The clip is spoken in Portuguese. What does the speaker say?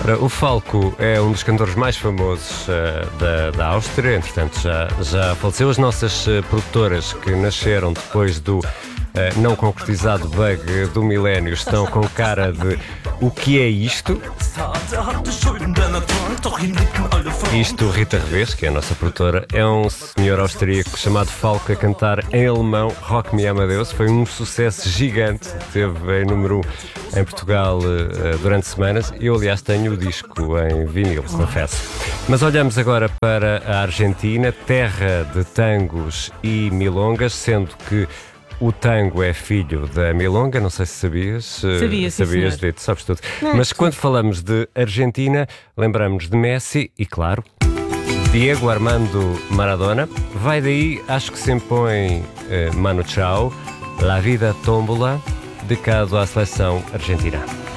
O Falco é um dos cantores mais famosos da Áustria, entretanto já faleceu. As nossas produtoras que nasceram depois do não concretizado bug do milénio estão com cara de o que é isto? Isto, Rita Revés, que é a nossa produtora, é um senhor austríaco chamado Falco a cantar em alemão Rock Me Amadeus. Foi um sucesso gigante, teve em número 1 em Portugal durante semanas. Eu, aliás, tenho o disco em vinil, confesso. Mas olhamos agora para a Argentina, terra de tangos e milongas, sendo que o tango é filho da milonga, não sei se sabias. Sabias, Dito, sabes tudo. Mas quando falamos de Argentina, lembramos de Messi e, claro, Diego Armando Maradona. Vai daí, acho que se impõe Manu Chao, La Vida Tómbola, dedicado à seleção argentina.